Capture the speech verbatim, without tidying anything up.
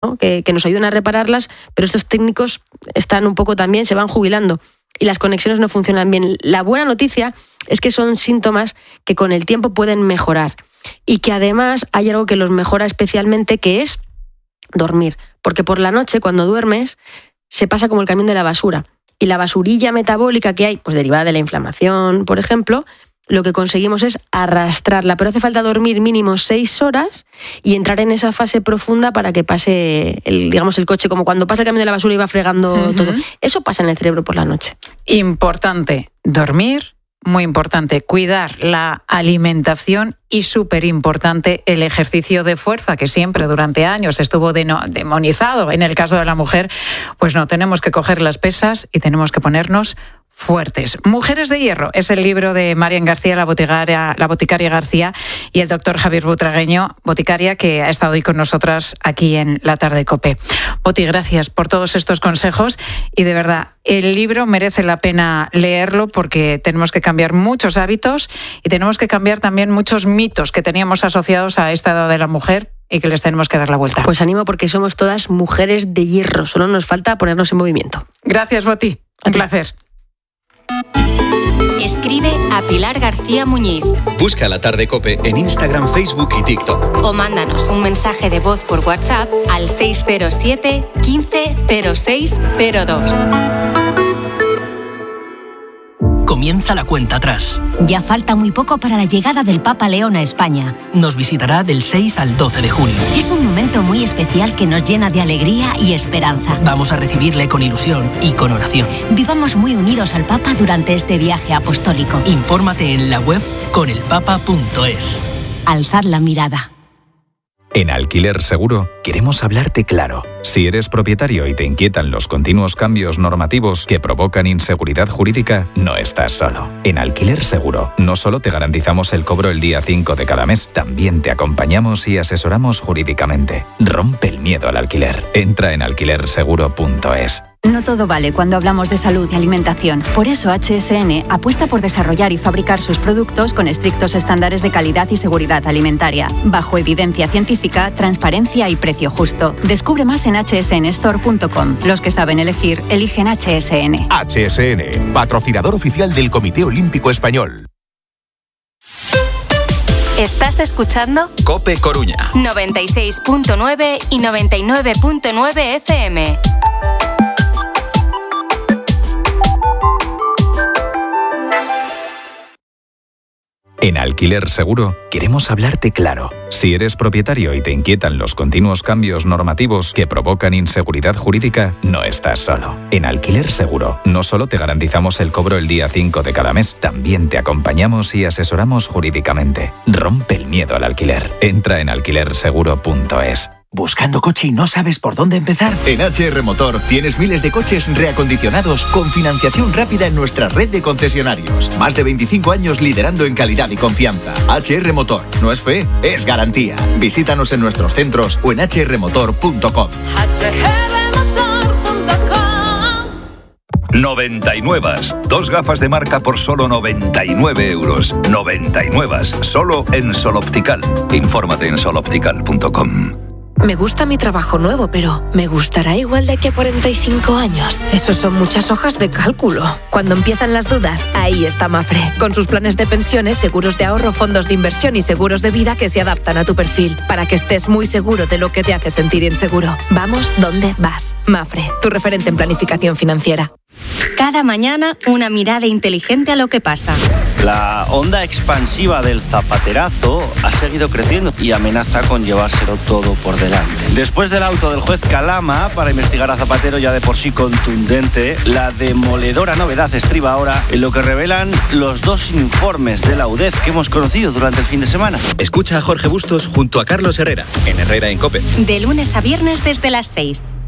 ¿no? que, que nos ayudan a repararlas, pero estos técnicos están un poco también, se van jubilando y las conexiones no funcionan bien. La buena noticia es que son síntomas que con el tiempo pueden mejorar y que además hay algo que los mejora especialmente, que es dormir, porque por la noche cuando duermes se pasa como el camión de la basura y la basurilla metabólica que hay, pues derivada de la inflamación, por ejemplo, lo que conseguimos es arrastrarla, pero hace falta dormir mínimo seis horas y entrar en esa fase profunda para que pase, el, digamos, el coche, como cuando pasa el camión de la basura y va fregando uh-huh. todo. Eso pasa en el cerebro por la noche. Importante, dormir, muy importante, cuidar la alimentación y súper importante el ejercicio de fuerza, que siempre durante años estuvo deno- demonizado. En el caso de la mujer, pues no, tenemos que coger las pesas y tenemos que ponernos fuertes. Mujeres de hierro es el libro de Marian García, la boticaria, la boticaria García, y el doctor Javier Butragueño, boticaria, que ha estado hoy con nosotras aquí en La Tarde COPE. Boti, gracias por todos estos consejos y de verdad, el libro merece la pena leerlo porque tenemos que cambiar muchos hábitos y tenemos que cambiar también muchos mitos que teníamos asociados a esta edad de la mujer y que les tenemos que dar la vuelta. Pues animo, porque somos todas mujeres de hierro, solo nos falta ponernos en movimiento. Gracias, Boti. Un placer. Escribe a Pilar García Muñiz. Busca La Tarde COPE en Instagram, Facebook y TikTok. O mándanos un mensaje de voz por WhatsApp al seis cero siete, quince, cero seis cero dos. Comienza la cuenta atrás. Ya falta muy poco para la llegada del Papa León a España. Nos visitará del seis al doce de junio. Es un momento muy especial que nos llena de alegría y esperanza. Vamos a recibirle con ilusión y con oración. Vivamos muy unidos al Papa durante este viaje apostólico. Infórmate en la web con el papa punto es. Alzad la mirada. En Alquiler Seguro queremos hablarte claro. Si eres propietario y te inquietan los continuos cambios normativos que provocan inseguridad jurídica, no estás solo. En Alquiler Seguro no solo te garantizamos el cobro el día cinco de cada mes, también te acompañamos y asesoramos jurídicamente. Rompe el miedo al alquiler. Entra en alquiler seguro punto es. No todo vale cuando hablamos de salud y alimentación. Por eso H S N apuesta por desarrollar y fabricar sus productos con estrictos estándares de calidad y seguridad alimentaria, bajo evidencia científica, transparencia y precio justo. Descubre más en hache ese ene store punto com. Los que saben elegir, eligen H S N. H S N, patrocinador oficial del Comité Olímpico Español. ¿Estás escuchando? COPE Coruña. noventa y seis punto nueve y noventa y nueve punto nueve F M. En Alquiler Seguro queremos hablarte claro. Si eres propietario y te inquietan los continuos cambios normativos que provocan inseguridad jurídica, no estás solo. En Alquiler Seguro no solo te garantizamos el cobro el día cinco de cada mes, también te acompañamos y asesoramos jurídicamente. Rompe el miedo al alquiler. Entra en alquiler seguro punto es. ¿Buscando coche y no sabes por dónde empezar? En H R Motor tienes miles de coches reacondicionados con financiación rápida en nuestra red de concesionarios. Más de veinticinco años liderando en calidad y confianza. H R Motor. No es fe, es garantía. Visítanos en nuestros centros o en hache erre motor punto com. noventa y nueve. Dos gafas de marca por solo noventa y nueve euros. noventa y nueve. Solo en Sol Optical. Infórmate en sol optical punto com. Me gusta mi trabajo nuevo, pero ¿me gustará igual de aquí a cuarenta y cinco años? Eso son muchas hojas de cálculo. Cuando empiezan las dudas, ahí está Mafre. Con sus planes de pensiones, seguros de ahorro, fondos de inversión y seguros de vida que se adaptan a tu perfil, para que estés muy seguro de lo que te hace sentir inseguro. Vamos donde vas. Mafre, tu referente en planificación financiera. Cada mañana, una mirada inteligente a lo que pasa. La onda expansiva del zapaterazo ha seguido creciendo y amenaza con llevárselo todo por delante. Después del auto del juez Calama para investigar a Zapatero, ya de por sí contundente, la demoledora novedad estriba ahora en lo que revelan los dos informes de la U D E F que hemos conocido durante el fin de semana. Escucha a Jorge Bustos junto a Carlos Herrera en Herrera en COPE. De lunes a viernes desde las seis.